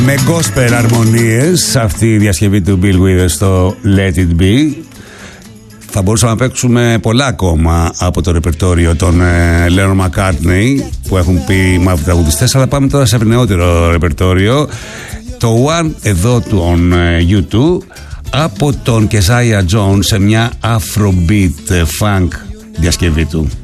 Με gospel αρμονίες αυτή η διασκευή του Bill Withers στο Let It Be. Θα μπορούσαμε να παίξουμε πολλά ακόμα από το ρεπερτόριο των Lennon McCartney που έχουν πει μαύροι τραγουδιστές, αλλά πάμε τώρα σε νεότερο ρεπερτόριο. Το One εδώ των U2 από τον Keziah Jones σε μια Afrobeat funk διασκευή του.